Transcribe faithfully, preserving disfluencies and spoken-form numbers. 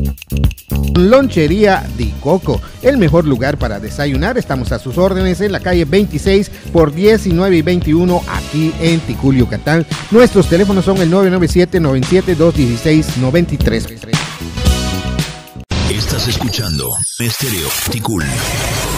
Lonchería Di Coco, el mejor lugar para desayunar. Estamos a sus órdenes en la calle veintiséis por diecinueve y veintiuno aquí en Ticul, Yucatán. Nuestros teléfonos son el nueve nueve siete, nueve siete dos, uno seis nueve tres. Estás escuchando Estéreo Ticul.